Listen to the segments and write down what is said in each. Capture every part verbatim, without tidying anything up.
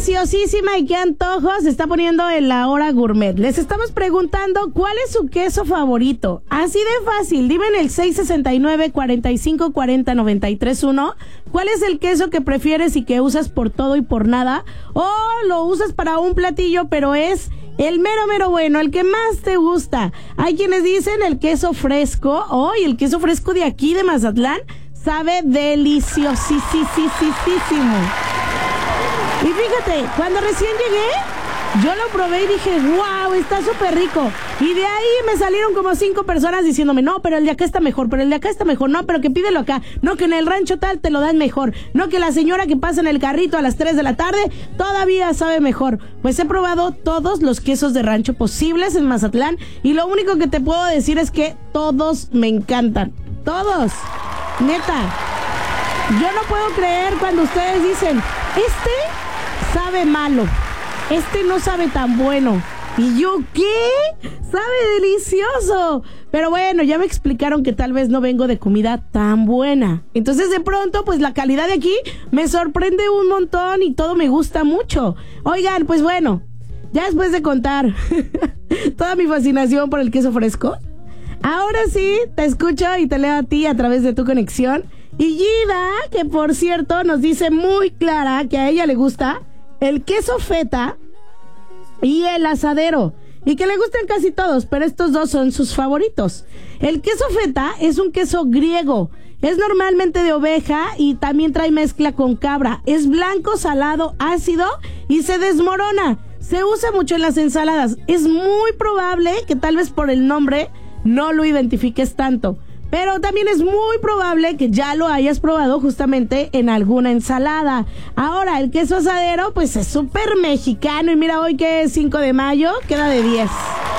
deliciosísima y qué antojo se está poniendo en la hora gourmet. Les estamos preguntando cuál es su queso favorito. Así de fácil, dime en el seis sesenta y nueve, cuarenta y cinco, cuarenta, noventa y tres uno cuál es el queso que prefieres y que usas por todo y por nada, o lo usas para un platillo pero es el mero mero bueno, el que más te gusta. Hay quienes dicen el queso fresco, oh, y el queso fresco de aquí de Mazatlán sabe deliciosísimo. Y fíjate, cuando recién llegué, yo lo probé y dije, wow, está súper rico. Y de ahí me salieron como cinco personas diciéndome, no, pero el de acá está mejor, pero el de acá está mejor, no, pero que pídelo acá, no, que en el rancho tal te lo dan mejor, no, que la señora que pasa en el carrito a las tres de la tarde todavía sabe mejor. Pues he probado todos los quesos de rancho posibles en Mazatlán y lo único que te puedo decir es que todos me encantan, todos, neta. Yo no puedo creer cuando ustedes dicen, este sabe malo, este no sabe tan bueno. Y yo, ¿qué? Sabe delicioso. Pero bueno, ya me explicaron que tal vez no vengo de comida tan buena. Entonces de pronto, pues la calidad de aquí me sorprende un montón y todo me gusta mucho. Oigan, pues bueno, ya después de contar toda mi fascinación por el queso fresco, ahora sí te escucho y te leo a ti a través de tu conexión. Y Gida, que por cierto nos dice muy clara que a ella le gusta el queso feta y el asadero, y que le gustan casi todos, pero estos dos son sus favoritos. El queso feta es un queso griego, es normalmente de oveja y también trae mezcla con cabra. Es blanco, salado, ácido y se desmorona. Se usa mucho en las ensaladas. Es muy probable que tal vez por el nombre no lo identifiques tanto, pero también es muy probable que ya lo hayas probado justamente en alguna ensalada. Ahora, el queso asadero, pues es súper mexicano. Y mira, hoy que es cinco de mayo, queda de diez.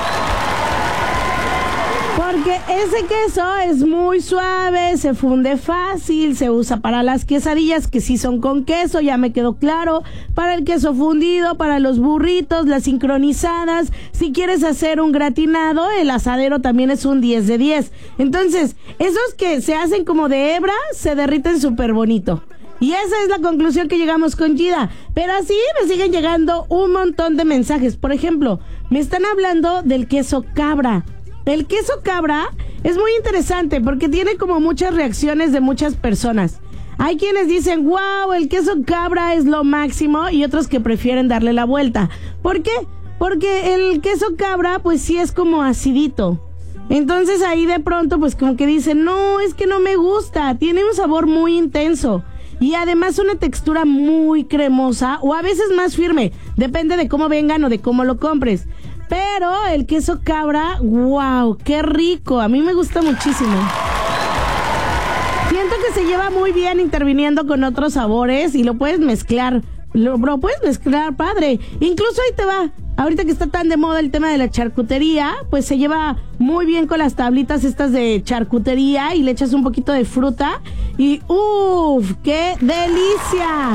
Porque ese queso es muy suave, se funde fácil, se usa para las quesadillas que sí son con queso, ya me quedó claro, para el queso fundido, para los burritos, las sincronizadas. Si quieres hacer un gratinado, el asadero también es un diez de diez. Entonces, esos que se hacen como de hebra, se derriten súper bonito. Y esa es la conclusión que llegamos con Gida. Pero así me siguen llegando un montón de mensajes. Por ejemplo, me están hablando del queso cabra. El queso cabra es muy interesante porque tiene como muchas reacciones de muchas personas. Hay quienes dicen, wow, el queso cabra es lo máximo, y otros que prefieren darle la vuelta. ¿Por qué? Porque el queso cabra pues sí es como acidito. Entonces ahí de pronto pues como que dicen, no, es que no me gusta, tiene un sabor muy intenso. Y además una textura muy cremosa o a veces más firme, depende de cómo vengan o de cómo lo compres. Pero el queso cabra, wow, qué rico, a mí me gusta muchísimo. Siento que se lleva muy bien interviniendo con otros sabores y lo puedes mezclar, lo, lo puedes mezclar padre. Incluso ahí te va, ahorita que está tan de moda el tema de la charcutería, pues se lleva muy bien con las tablitas estas de charcutería y le echas un poquito de fruta y uff, qué delicia.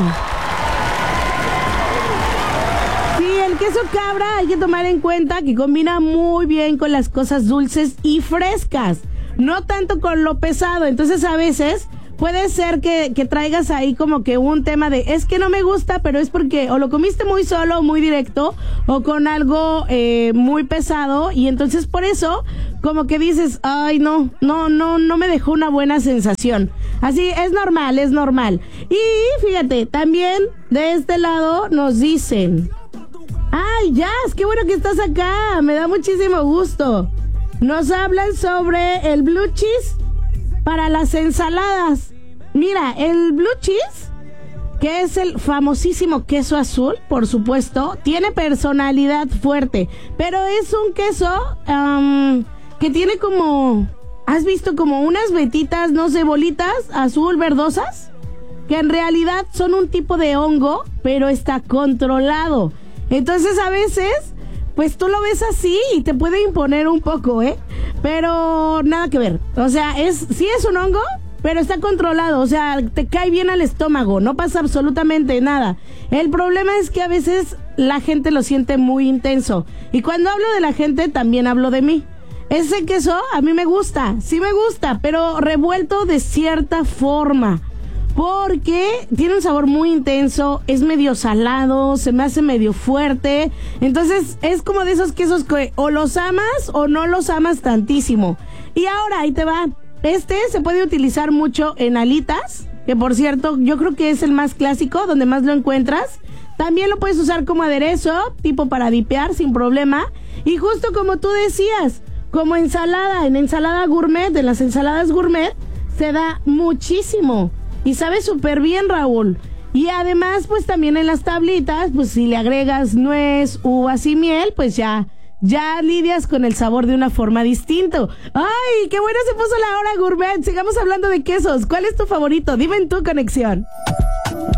El queso cabra hay que tomar en cuenta que combina muy bien con las cosas dulces y frescas, no tanto con lo pesado. Entonces a veces puede ser que, que traigas ahí como que un tema de es que no me gusta, pero es porque o lo comiste muy solo, muy directo, o con algo eh, muy pesado, y entonces por eso como que dices, ay no, no, no, no me dejó una buena sensación. Así es normal, es normal. Y fíjate, también de este lado nos dicen, ay, Jazz, qué bueno que estás acá, me da muchísimo gusto. Nos hablan sobre el blue cheese para las ensaladas. Mira, el blue cheese, que es el famosísimo queso azul, por supuesto, tiene personalidad fuerte, pero es un queso um, que tiene como, ¿has visto como unas vetitas, no sé, bolitas azul verdosas? Que en realidad son un tipo de hongo, pero está controlado. Entonces a veces, pues tú lo ves así y te puede imponer un poco, ¿eh? Pero nada que ver. O sea, es sí es un hongo, pero está controlado. O sea, te cae bien al estómago, no pasa absolutamente nada. El problema es que a veces la gente lo siente muy intenso. Y cuando hablo de la gente, también hablo de mí. Ese queso a mí me gusta, sí me gusta, pero revuelto de cierta forma. porque tiene un sabor muy intenso, es medio salado, se me hace medio fuerte. Entonces es como de esos quesos que o los amas o no los amas tantísimo. Y ahora, ahí te va. Este se puede utilizar mucho en alitas, que por cierto, yo creo que es el más clásico, donde más lo encuentras. También lo puedes usar como aderezo, tipo para dipear sin problema. Y justo como tú decías, como ensalada, en ensalada gourmet, en las ensaladas gourmet, se da muchísimo. Y sabe súper bien, Raúl. Y además, pues también en las tablitas, pues si le agregas nuez, uvas y miel, pues ya, ya lidias con el sabor de una forma distinta. ¡Ay, qué buena se puso la hora gourmet! Sigamos hablando de quesos. ¿Cuál es tu favorito? Dime en tu conexión.